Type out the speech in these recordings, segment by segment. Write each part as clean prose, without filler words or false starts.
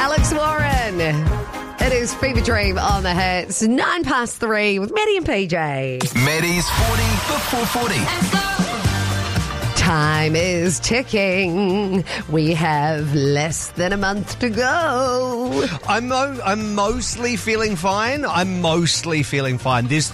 Alex Warren. It is Fever Dream on the hits. 3:09 with Maddie and PJ. Maddie's 40 before 40. Time is ticking. We have less than a month to go. I'm mostly feeling fine. There's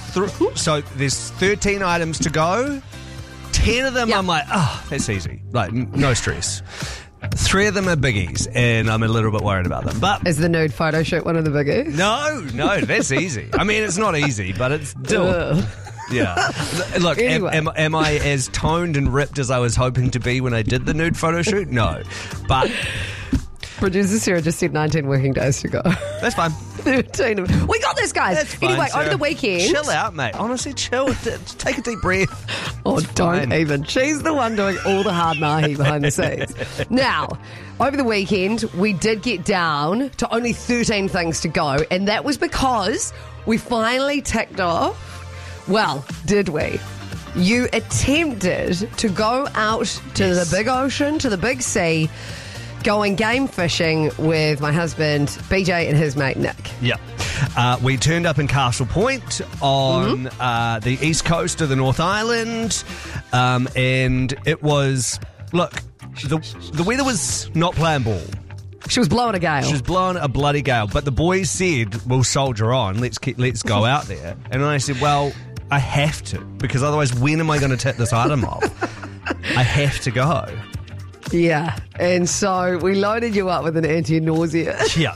13 items to go. 10 of them, Yep. I'm like, oh, that's easy. Like, no stress. 3 of them are biggies, and I'm a little bit worried about them. But Is the nude photo shoot one of the biggies? no, that's easy. I mean, it's not easy, but it's doable. Ugh. Yeah. Look, Anyway. am I as toned and ripped as I was hoping to be when I did the nude photo shoot? No. But Producer Sarah just said 19 working days to go. that's fine. 13 of We got this, guys. That's fine, Anyway, over Sarah. the weekend. Chill out, mate. Honestly, chill. Take a deep breath. Oh, It's don't fine. even. She's the one doing all the hard mahi behind the scenes. Now, over the weekend, we did get down to only 13 things to go, and that was because we finally ticked off. Well, did we? You attempted to go out to the big ocean, to the big sea, going game fishing with my husband, BJ, and his mate, Nick. Yeah. We turned up in Castle Point on the east coast of the North Island, and it was, look, the weather was not playing ball. She was blowing a gale. She was blowing a bloody gale, but the boys said, we'll soldier on, let's go out there. And I said, well, I have to, because otherwise when am I going to tip this item off? I have to go. Yeah, and so we loaded you up with an anti-nausea Yeah.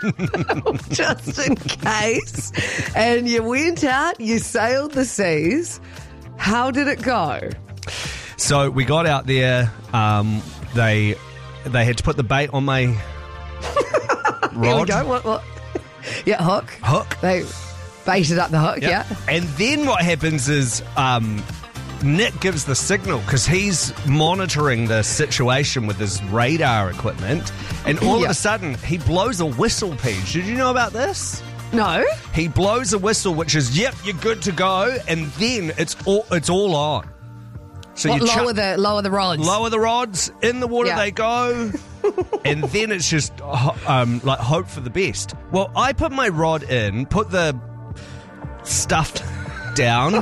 just in case. And you went out, you sailed the seas. How did it go? So we got out there, they had to put the bait on my Here we rod. go. What? Yeah, hook. Hook. They baited up the hook, yeah. And then what happens is Nick gives the signal because he's monitoring the situation with his radar equipment, and all of Yeah. a sudden he blows a whistle, Peach. Did you know about this? No? He blows a whistle, which is, yep, you're good to go, and then it's all on. So What, you lower the rods? lower the rods, in the water Yeah. they go, and then it's just like hope for the best. Well, I put my rod in, put the stuff down.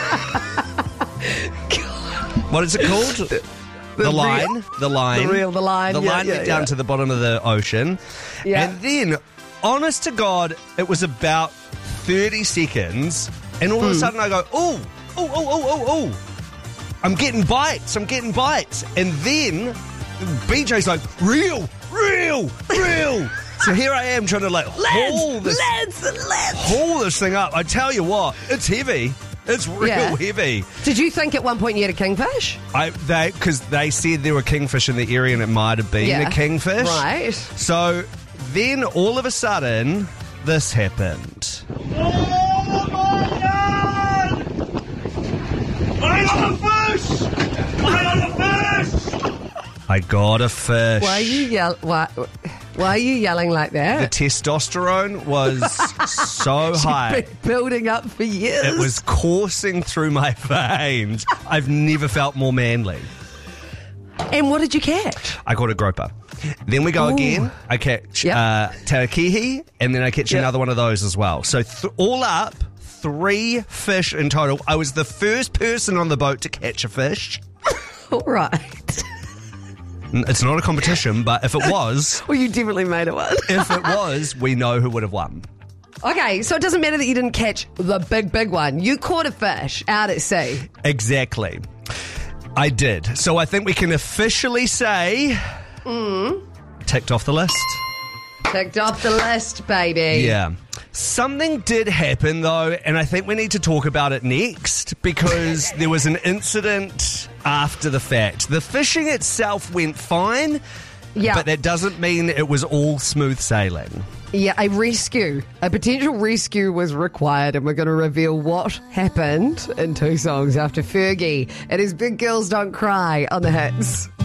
What is it called? The line. The line. The Yeah, line yeah, went down yeah. to the bottom of the ocean. Yeah. And then, honest to God, it was about 30 seconds, and all of a sudden I go, oh. I'm getting bites. And then BJ's like, reel. So here I am trying to haul this thing up. I tell you what, it's heavy. It's real heavy. Did you think at one point you had a kingfish? Because they said there were kingfish in the area and it might have been a kingfish. Right. So then all of a sudden, this happened. I got a fish. Why are you yelling like The that? testosterone was so high. Been building up for years. It was coursing through my veins. I've never felt more manly. And what did you catch? I caught a groper. Then we go Ooh. again. I catch Yep. tarakihi, and then I catch Yep. another one of those as well. So all up, 3 fish in total. I was the first person on the boat to catch a fish. All right. It's not a competition, but if it was, Well, you definitely made it one. we know who would have won. Okay, so it doesn't matter that you didn't catch the big one. You caught a fish out at sea. Exactly. I did. So I think we can officially say ticked off the list. Ticked off the list, baby. Yeah. Something did happen, though, and I think we need to talk about it next because there was an incident after the fact. The fishing itself went fine, Yeah. but that doesn't mean it was all smooth sailing. Yeah, a potential rescue was required, and we're going to reveal what happened in 2 songs after Fergie. It is Big Girls Don't Cry on the hits.